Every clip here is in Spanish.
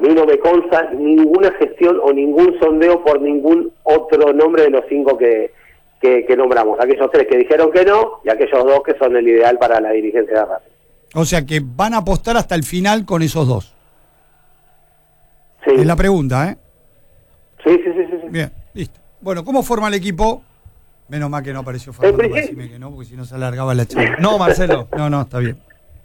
mí no me consta ninguna gestión o ningún sondeo por ningún otro nombre de los 5 que nombramos. Aquellos 3 que dijeron que no y aquellos 2 que son el ideal para la dirigencia de Racing. O sea que van a apostar hasta el final con esos 2. Sí. Es la pregunta, ¿eh? Sí. Bien, listo. Bueno, ¿cómo forma el equipo? Menos mal que no apareció Fernando para decirme que no, porque si no se alargaba la charla. No, Marcelo. No, está bien.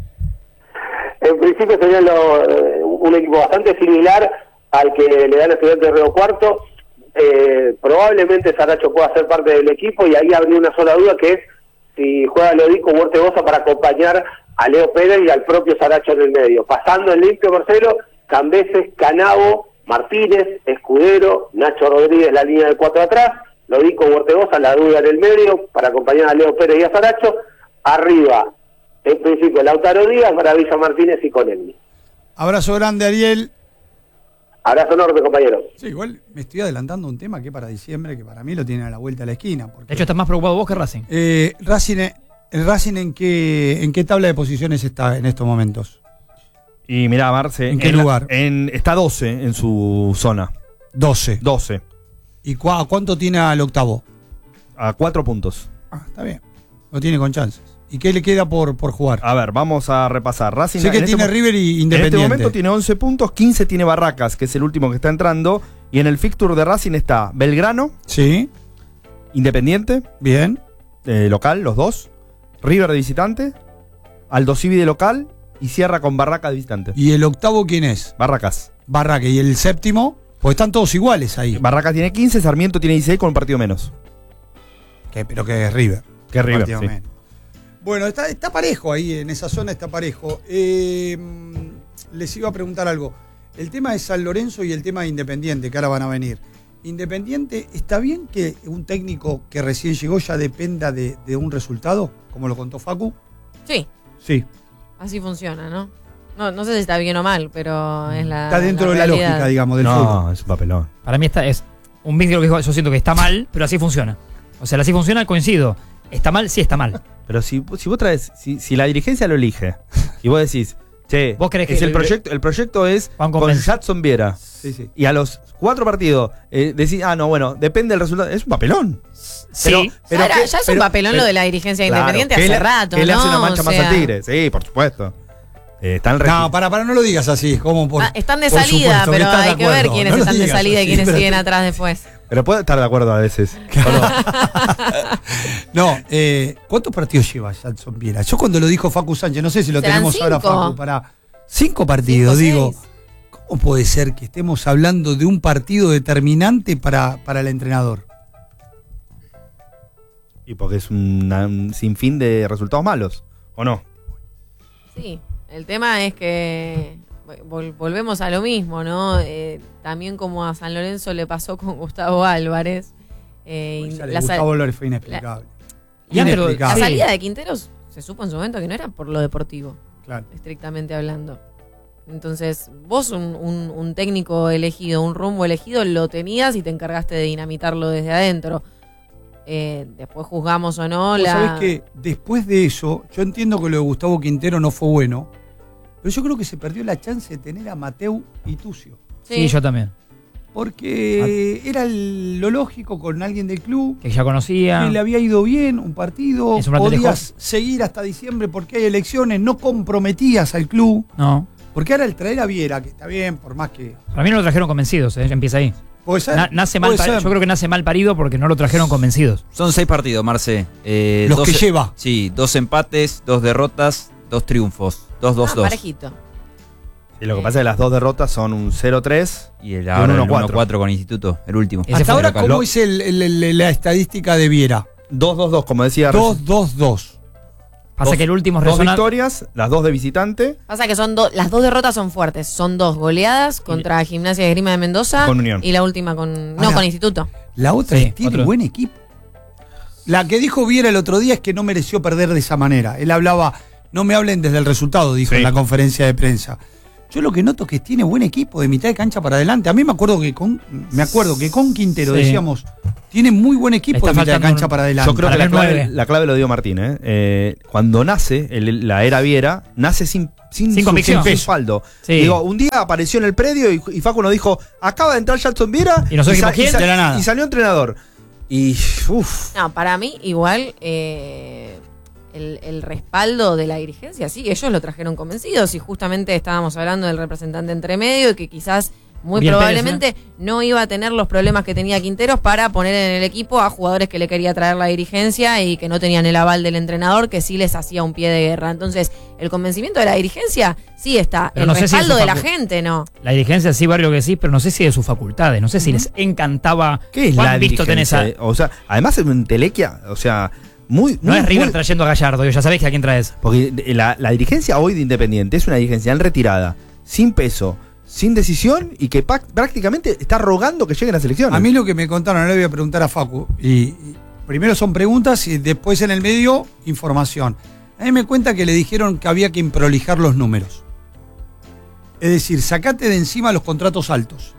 En principio sería un equipo bastante similar al que le da el Estudiante de Río Cuarto. Probablemente Saracho pueda ser parte del equipo y ahí habría una sola duda, que es si juega Lodico o Ortegoza para acompañar a Leo Pérez y al propio Saracho en el medio. Pasando en limpio, Marcelo, Cambeses, Canavo, Martínez, Escudero, Nacho Rodríguez, la línea de 4 atrás, Lodico o Ortegoza, la duda en el medio para acompañar a Leo Pérez y a Saracho. Arriba, en principio, Lautaro Díaz, Maravilla Martínez y Conelli. Abrazo grande, Ariel. Abrazo enorme, compañeros. Sí, igual me estoy adelantando un tema que para diciembre, que para mí lo tiene a la vuelta de la esquina. Porque, de hecho, estás más preocupado vos que Racing. ¿El Racing en qué tabla de posiciones está en estos momentos? Y mirá, Marce. ¿En qué lugar? Está 12 en su zona. 12. ¿Y cuánto tiene al octavo? A 4 puntos. Está bien. Lo tiene con chances. ¿Y qué le queda por jugar? A ver, vamos a repasar. Racing sé que tiene River y Independiente. En este momento tiene 11 puntos, 15 tiene Barracas, que es el último que está entrando. Y en el fixture de Racing está Belgrano. Sí. Independiente. Bien. Local, los 2. River de visitante. Aldo Civi de local. Y cierra con Barracas de visitante. ¿Y el octavo quién es? Barracas. ¿Y el séptimo? Pues están todos iguales ahí. Barracas tiene 15, Sarmiento tiene 16 con un partido menos. Pero que es River. Que es River, sí. Bueno, está parejo ahí, en esa zona está parejo. Les iba a preguntar algo. El tema de San Lorenzo y el tema de Independiente, que ahora van a venir. Independiente, ¿está bien que un técnico que recién llegó ya dependa de un resultado, como lo contó Facu? Sí. Así funciona, ¿no? No sé si está bien o mal, pero es la está dentro la de la realidad. lógica, digamos, del fútbol. No, es un papelón. Para mí es un vínculo que yo siento que está mal, pero así funciona. O sea, así funciona, coincido. ¿Está mal? Sí, está mal. Pero si vos traes, si la dirigencia lo elige y vos decís, che, ¿vos crees que el proyecto es con Jadson Viera. Sí. Y a los 4 partidos decís, depende del resultado. Es un papelón. Sí. Pero ya es un papelón lo de la dirigencia Independiente hace rato, ¿no? Que le hace una mancha más al Tigre. Sí, por supuesto. No, para, no lo digas así. Están de salida, pero hay que ver quiénes están de salida y quiénes siguen atrás después. Pero puede estar de acuerdo a veces. No, ¿cuántos partidos lleva Jadson Viera? Yo cuando lo dijo Facu Sánchez, no sé si lo tenemos 5. ahora, Facu, para 5 partidos, 5, digo. ¿Cómo puede ser que estemos hablando de un partido determinante para el entrenador? Y porque es un sinfín de resultados malos, ¿o no? Sí, el tema es que volvemos a lo mismo, ¿no? También como a San Lorenzo le pasó con Gustavo Álvarez. Gustavo Álvarez fue inexplicable. La salida de Quinteros se supo en su momento que no era por lo deportivo, claro, estrictamente hablando. Entonces, vos un técnico elegido, un rumbo elegido, lo tenías y te encargaste de dinamitarlo desde adentro. Después juzgamos o no ¿Sabés qué? Después de eso, yo entiendo que lo de Gustavo Quintero no fue bueno, pero yo creo que se perdió la chance de tener a Mateu y Tucio. Sí, yo también. Porque era lo lógico con alguien del club. Que ya conocía. Que le había ido bien un partido. Podías seguir hasta diciembre porque hay elecciones. No comprometías al club. No. Porque ahora el traer a Viera, que está bien, por más que... Para mí no lo trajeron convencidos, empieza ahí. ¿Puede ser? Yo creo que nace mal parido porque no lo trajeron convencidos. Son 6 partidos, Marce. Los que lleva. Sí, 2 empates, 2 derrotas, 2 triunfos. 2-2-2. Parejito. Y lo que pasa es que las 2 derrotas son un 0-3 y el 1-4 con Instituto, el último. Hasta ahora, ¿cómo es la estadística de Viera? 2-2-2, como decía. 2-2-2. Pasa que el último es 2 victorias, las 2 de visitante. Pasa que las 2 derrotas son fuertes. Son 2 goleadas contra Gimnasia de Esgrima de Mendoza. Con Unión. Y la última con Instituto. La otra tiene buen equipo. La que dijo Viera el otro día es que no mereció perder de esa manera. Él hablaba, no me hablen desde el resultado, dijo en la conferencia de prensa. Yo lo que noto es que tiene buen equipo de mitad de cancha para adelante. A mí me acuerdo que con Quintero Sí. decíamos, tiene muy buen equipo Está de mitad de faltando cancha para adelante. Yo creo Para que mí nueve. la clave lo dio Martín. Cuando nace la era Viera, nace sin convicción. respaldo. Sí. Digo, un día apareció en el predio y Facu nos dijo, acaba de entrar Jackson Viera Y nosotros dijimos, ¿quién? De la nada. y salió entrenador. Y uff. No, para mí, igual, el respaldo de la dirigencia, sí, ellos lo trajeron convencidos y justamente estábamos hablando del representante entre medio y que quizás muy Bien probablemente no iba a tener los problemas que tenía Quinteros para poner en el equipo a jugadores que le quería traer la dirigencia y que no tenían el aval del entrenador, que sí les hacía un pie de guerra. Entonces, el convencimiento de la dirigencia sí está. Pero El no sé si respaldo es de su la facu- gente, no. La dirigencia sí, Barrio, que sí, pero no sé si de sus facultades. No sé si les encantaba. ¿Qué es ¿Cuán la visto tenés dirigencia? O sea, además es un Telequia, o sea, muy... No muy, es River muy- trayendo a Gallardo, ya sabés que a quién traes. Porque la dirigencia hoy de Independiente es una dirigencia en retirada, sin peso, sin decisión y que prácticamente está rogando que lleguen las elecciones. A mí lo que me contaron, ahora le voy a preguntar a Facu, y primero son preguntas y después en el medio información. A mí me cuenta que le dijeron que había que improlijar los números. Es decir, sacate de encima los contratos altos.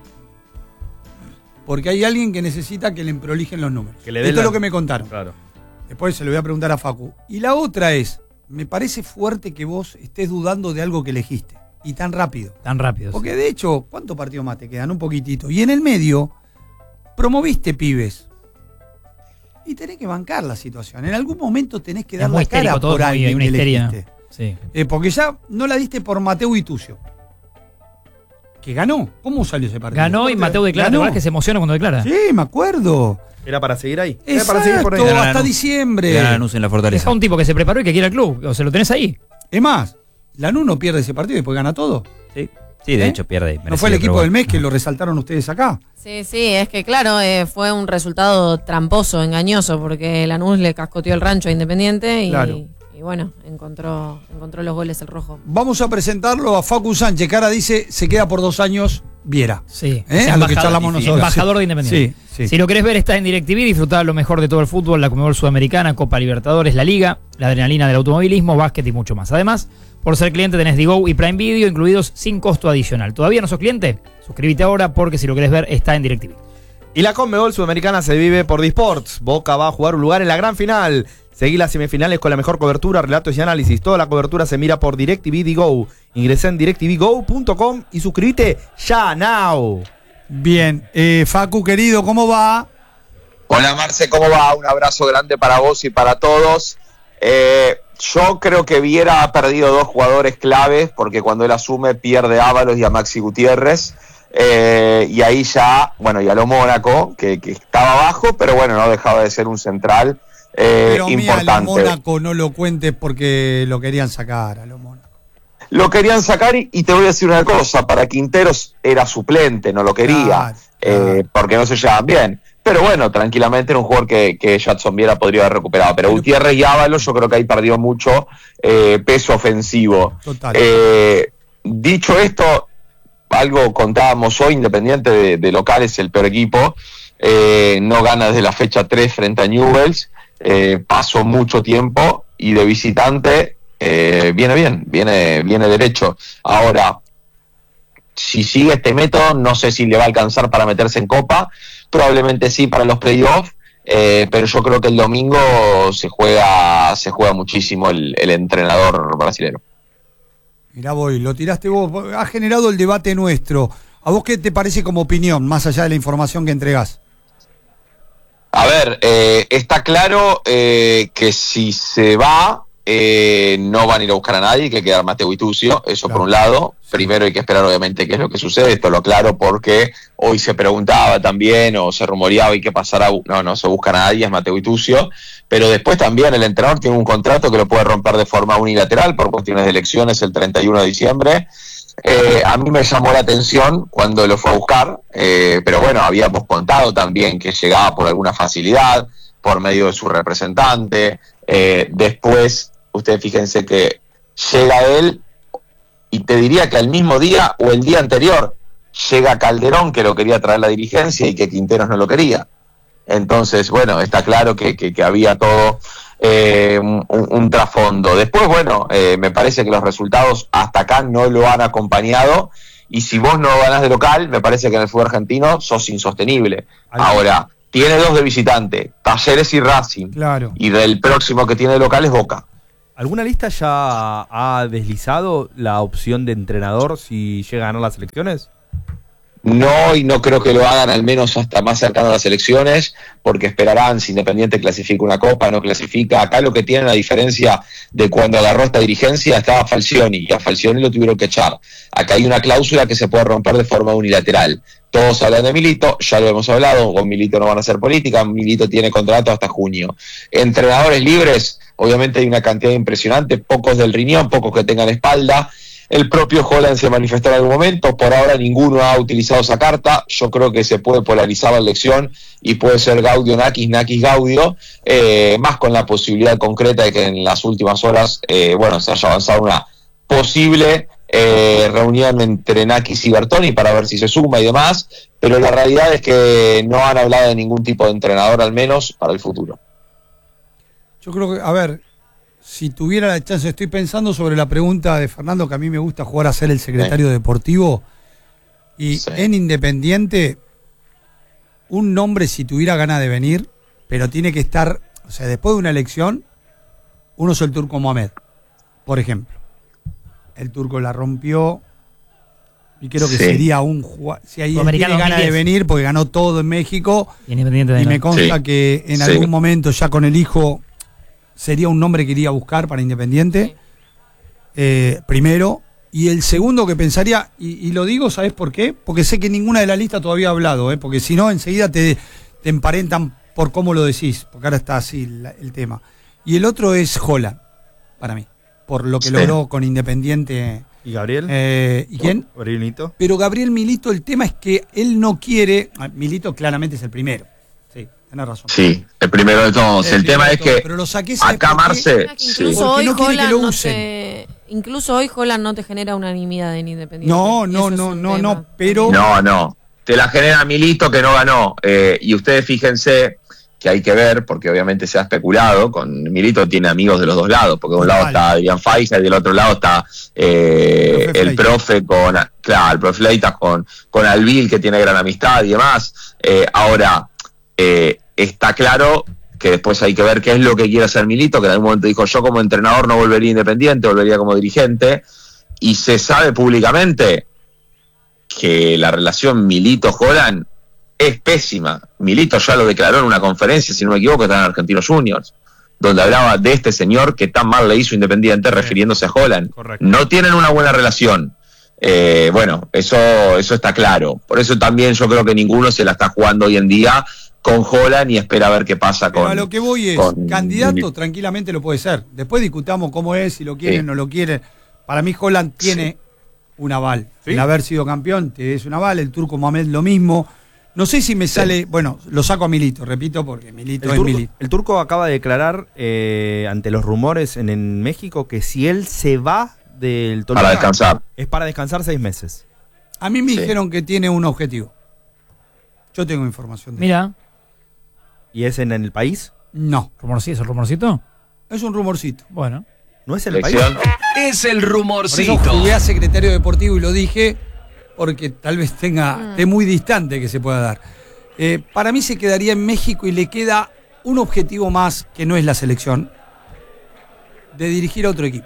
Porque hay alguien que necesita que le improlijen los números. Que le dé Esto la- es lo que me contaron. Claro. Después se lo voy a preguntar a Facu. Y la otra es, me parece fuerte que vos estés dudando de algo que elegiste. Y tan rápido. Tan rápido. Porque de hecho, ¿cuántos partidos más te quedan? Un poquitito. Y en el medio, promoviste pibes. Y tenés que bancar la situación. En algún momento tenés que Es dar muy la cara histérico todo, por muy- alguien hay una que histeria. elegiste. Sí. Porque ya no la diste por Mateo y Tucio. Que ganó. ¿Cómo salió ese partido? Ganó y Mateo declara. ¿Te Ganó. acuerdas que se emociona cuando declara? Sí, me acuerdo. Era para seguir ahí. Era para seguir por ahí. Exacto, Era hasta Lanús. diciembre. Era Lanús en la Fortaleza. Es un tipo que se preparó y que quiere el club. O se lo tenés ahí. Es más, Lanús no pierde ese partido y después gana todo. Sí, de ¿Eh? hecho pierde. No fue el equipo del mes que lo resaltaron ustedes acá. Sí, sí, es que claro, fue un resultado tramposo, engañoso, porque Lanús le cascoteó el rancho a Independiente y, Claro. y bueno, encontró los goles el rojo. Vamos a presentarlo a Facu Sánchez, que ahora dice se queda por 2 años Viera. Sí. ¿Eh? Es A lo que embajador- charlamos nosotros. Embajador de Independiente. Sí, sí. Si lo querés ver, está en DirecTV. Disfrutar lo mejor de todo el fútbol, la Conmebol Sudamericana, Copa Libertadores, la Liga, la adrenalina del automovilismo, básquet y mucho más. Además, por ser cliente tenés Digo y Prime Video incluidos sin costo adicional. ¿Todavía no sos cliente? Suscríbete ahora porque si lo querés ver, está en DirecTV. Y la Conmebol Sudamericana se vive por Disports. Boca va a jugar un lugar en la gran final. Seguí las semifinales con la mejor cobertura, relatos y análisis. Toda la cobertura se mira por DirecTV Digo. Ingresá en directvgo.com y suscríbete ya, now. Bien, Facu querido, ¿cómo va? Hola Marce, ¿cómo va? Un abrazo grande para vos y para todos. Yo creo que Viera ha perdido 2 jugadores claves porque cuando él asume pierde a Ábalos y a Maxi Gutiérrez. Y ahí ya, bueno, y a lo Mónaco, que estaba abajo, pero bueno, no dejaba de ser un central Pero mira, a lo importante. Mónaco no lo cuentes porque lo querían sacar a lo Mónaco. Lo querían sacar y te voy a decir una cosa, para Quinteros era suplente, no lo quería, Claro. porque no se llevaban bien. Pero bueno, tranquilamente era un jugador que Jackson Viera podría haber recuperado. Pero Gutiérrez y Ábalos yo creo que ahí perdió mucho peso ofensivo. Total. Dicho esto, algo contábamos hoy, Independiente de local es el peor equipo, no gana desde la fecha 3 frente a Newell's, pasó mucho tiempo y de visitante viene bien, viene derecho. Ahora, si sigue este método, no sé si le va a alcanzar para meterse en Copa, probablemente sí para los playoffs, pero yo creo que el domingo se juega muchísimo el entrenador brasileño. Mirá voy, lo tiraste vos, ha generado el debate nuestro. ¿A vos qué te parece como opinión, más allá de la información que entregás? A ver, está claro que si se va, no van a ir a buscar a nadie, hay que quedar Mateo y Tucio, eso Claro. por un lado. Primero hay que esperar obviamente qué es lo que sucede, esto lo aclaro porque hoy se preguntaba también o se rumoreaba y qué pasará, no se busca a nadie, es Mateo y Tucio, pero después también el entrenador tiene un contrato que lo puede romper de forma unilateral por cuestiones de elecciones el 31 de diciembre. A mí me llamó la atención cuando lo fue a buscar, pero bueno, habíamos contado también que llegaba por alguna facilidad, por medio de su representante. Después, ustedes fíjense que llega él, y te diría que al mismo día o el día anterior llega Calderón, que lo quería traer la dirigencia y que Quinteros no lo quería. Entonces, bueno, está claro que había todo un trasfondo. Después, bueno, me parece que los resultados hasta acá no lo han acompañado, y si vos no ganás de local, me parece que en el fútbol argentino sos insostenible. Ahora, tiene 2 de visitante, Talleres y Racing, Claro. y del próximo que tiene de local es Boca. ¿Alguna lista ya ha deslizado la opción de entrenador si llega a ganar las elecciones? No, y no creo que lo hagan, al menos hasta más cercano a las elecciones, porque esperarán si Independiente clasifica una copa, no clasifica. Acá lo que tienen, a diferencia de cuando agarró esta dirigencia, estaba Falcioni, y a Falcioni lo tuvieron que echar. Acá hay una cláusula que se puede romper de forma unilateral. Todos hablan de Milito, ya lo hemos hablado, con Milito no van a hacer política, Milito tiene contrato hasta junio. Entrenadores libres, obviamente hay una cantidad impresionante, pocos del riñón, pocos que tengan espalda. El propio Holland se manifestó en algún momento, por ahora ninguno ha utilizado esa carta. Yo creo que se puede polarizar la elección y puede ser Gaudio-Nakis, Nakis-Gaudio, más con la posibilidad concreta de que en las últimas horas se haya avanzado una posible reunión entre Nakis y Bertoni para ver si se suma y demás, pero la realidad es que no han hablado de ningún tipo de entrenador, al menos para el futuro. Yo creo que, a ver, si tuviera la chance, estoy pensando sobre la pregunta de Fernando, que a mí me gusta jugar a ser el secretario deportivo, y en Independiente, un nombre si tuviera ganas de venir, pero tiene que estar, o sea, después de una elección, uno es el Turco Mohamed, por ejemplo. El Turco la rompió, y creo que sería un jugador, si ahí tiene ganas de venir, porque ganó todo en México, y me consta que en algún momento ya con el hijo sería un nombre que iría a buscar para Independiente, primero. Y el segundo que pensaría, y lo digo, ¿sabes por qué? Porque sé que ninguna de la lista todavía ha hablado, porque si no, enseguida te emparentan por cómo lo decís, porque ahora está así el tema. Y el otro es Holland, para mí, por lo que logró con Independiente. ¿Y Gabriel? ¿Y quién? Gabriel Milito. Pero Gabriel Milito, el tema es que él no quiere. Milito claramente es el primero. Sí, tenés razón. Sí, el primero de todos. El tema es que pero lo saqué, acá Marce. Incluso hoy no quiere que lo Holland usen. incluso hoy Holland no te genera unanimidad en Independiente. No, pero. No. Te la genera Milito, que no ganó. Y ustedes fíjense que hay que ver, porque obviamente se ha especulado, con Milito tiene amigos de los dos lados, porque de un lado está Adrián Faiza y del otro lado está el profe con, claro, el profe Leitas con Albil, que tiene gran amistad y demás. Ahora, está claro que después hay que ver qué es lo que quiere hacer Milito, que en algún momento dijo: yo como entrenador no volvería Independiente, volvería como dirigente, y se sabe públicamente que la relación Milito-Holland es pésima. Milito ya lo declaró en una conferencia, si no me equivoco, está en Argentinos Juniors, donde hablaba de este señor que tan mal le hizo Independiente, refiriéndose a Holland. Correcto. No tienen una buena relación. Eso está claro. Por eso también yo creo que ninguno se la está jugando hoy en día con Holland y espera a ver qué pasa con. Pero a lo que voy es, candidato tranquilamente lo puede ser. Después discutamos cómo es, si lo quieren o no lo quieren. Para mí Holland tiene un aval. ¿Sí? El haber sido campeón es un aval, el Turco Mohamed lo mismo. No sé si me sale, bueno, lo saco a Milito, repito, porque Milito es Milito. El Turco acaba de declarar ante los rumores en México que si él se va del Toluca, para descansar. Es para descansar 6 meses. A mí me dijeron que tiene un objetivo. Yo tengo información de Mira, ¿Y es en el país? No, ¿es el rumorcito? es un rumorcito. Bueno. ¿No es en el país? Es el Por eso rumorcito. jugué a secretario deportivo y lo dije porque tal vez esté muy distante que se pueda dar. Para mí se quedaría en México y le queda un objetivo más que no es la selección, de dirigir a otro equipo.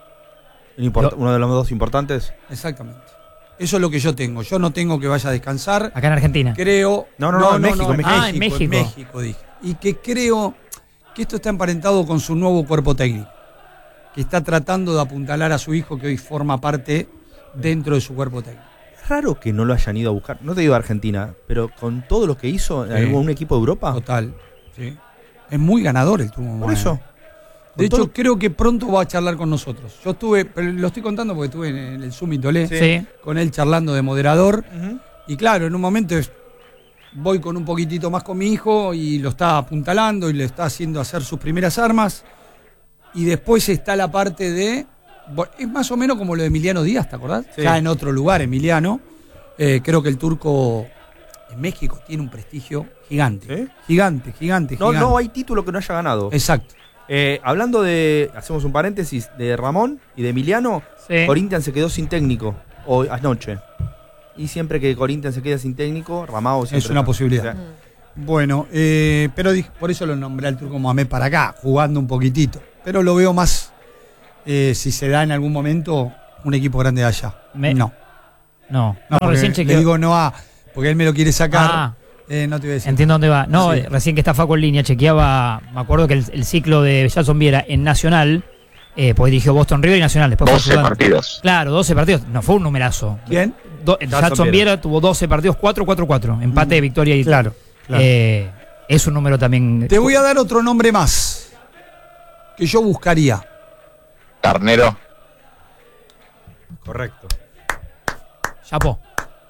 Uno de los dos importantes. Exactamente. Eso es lo que yo tengo. Yo no tengo que vaya a descansar. Acá en Argentina. Creo. No, en México. Ah, en México. En México, dije. Y que creo que esto está emparentado con su nuevo cuerpo técnico, que está tratando de apuntalar a su hijo, que hoy forma parte dentro de su cuerpo técnico. Es raro que no lo hayan ido a buscar. No te digo Argentina, pero con todo lo que hizo en algún equipo de Europa. Total. Sí. Es muy ganador el Turco. Por eso. De hecho, creo que pronto va a charlar con nosotros. Yo estuve, pero lo estoy contando porque estuve en el Summit Olé Sí. con él charlando de moderador. Y claro, en un momento voy con un poquitito más con mi hijo y lo está apuntalando y le está haciendo hacer sus primeras armas. Y después está la parte de. Es más o menos como lo de Emiliano Díaz, ¿te acordás? Sí. Ya en otro lugar, Emiliano. Creo que el Turco en México tiene un prestigio gigante. ¿Sí? Gigante. No hay título que no haya ganado. Exacto. Hablando de, hacemos un paréntesis, de Ramón y de Emiliano, Sí. Corinthians se quedó sin técnico hoy anoche. Y siempre que Corinthians se queda sin técnico, Ramao siempre Es una está. posibilidad. O sea, Bueno, pero por eso lo nombré al Turco Mohamed para acá, jugando un poquitito. Pero lo veo más, si se da en algún momento, un equipo grande de allá. No, No, porque recién le chequeo. digo no a, porque él me lo quiere sacar. Ah. No te voy a decir. Entiendo dónde va. No, Sí. recién que está Facu en línea, chequeaba, me acuerdo que el ciclo de Jason Viera en Nacional, pues dirigió Boston River y Nacional. Después 12 fue ayudante. partidos. Claro, 12 partidos. No, fue un numerazo. ¿Quién? Jason Viera tuvo 12 partidos, 4-4-4. Empate, victoria y... Claro. Es un número también... Te voy a dar otro nombre más que yo buscaría. Carnero. correcto. Chapó.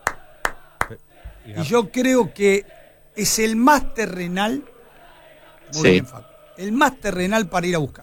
Y yo creo que es el más terrenal. Muy Sí. bien, Facu. El más terrenal para ir a buscar.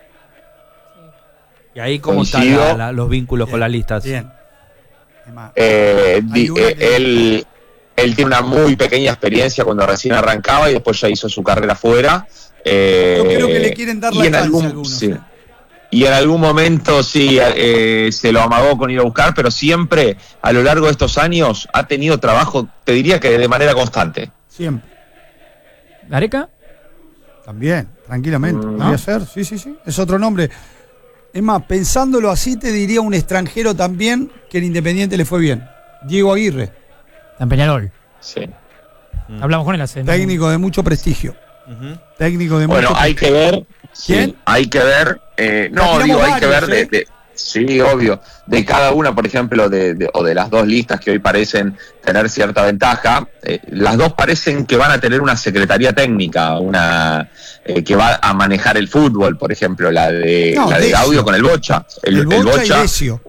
Y ahí cómo Coincido. están los vínculos con las listas. Bien. Es más, Di- una que- él tiene una muy pequeña experiencia cuando recién arrancaba y después ya hizo su carrera fuera. yo creo que le quieren dar y la en chance algún- a algunos. sí. Y en algún momento sí se lo amagó con ir a buscar, pero siempre a lo largo de estos años ha tenido trabajo, te diría que de manera constante. Siempre. ¿Gareca? También, tranquilamente. ¿No? Podría ser, sí. Es otro nombre. Es más, pensándolo así, te diría un extranjero también que en Independiente le fue bien. Diego Aguirre, Está en Peñarol. Sí. Hablamos con él hace... técnico de mucho prestigio. Ujú. Técnico de Bueno, mucho hay que ver. ¿Quién? Sí, hay que ver. No, tiramos digo, hay que ver varios, sí, obvio. De cada una, por ejemplo, o de las dos listas que hoy parecen tener cierta ventaja, las dos parecen que van a tener una secretaría técnica, una que va a manejar el fútbol, por ejemplo, la de Decio. Gaudio con el Bocha. El Bocha y Decio.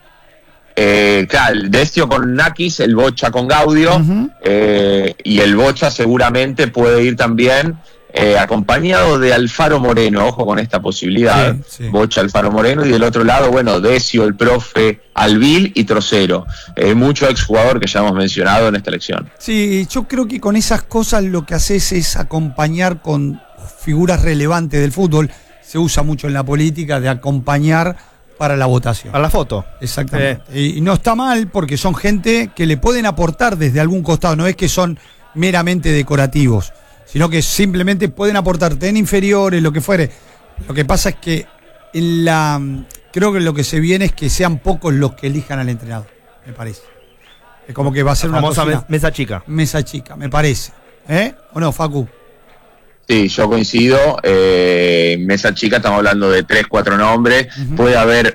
Claro, el Decio con Nakis, el Bocha con Gaudio, Ujú. y el Bocha seguramente puede ir también acompañado de Alfaro Moreno, ojo con esta posibilidad, Sí. Bocha, Alfaro Moreno, y del otro lado, bueno, Decio, el profe, Albil y Trocero, mucho exjugador que ya hemos mencionado en esta elección. Sí, yo creo que con esas cosas lo que haces es acompañar con figuras relevantes del fútbol. Se usa mucho en la política de acompañar para la votación. A la foto. Exactamente. Y no está mal porque son gente que le pueden aportar desde algún costado, no es que son meramente decorativos, sino que simplemente pueden aportarte en inferiores, lo que fuere. Lo que pasa es que creo que lo que se viene es que sean pocos los que elijan al entrenador, me parece. Es como que va a ser La una famosa cocina- mesa chica. mesa chica, me parece. ¿O no, Facu? Sí, yo coincido. Mesa chica, estamos hablando de 3, 4 nombres. Ujú. Puede haber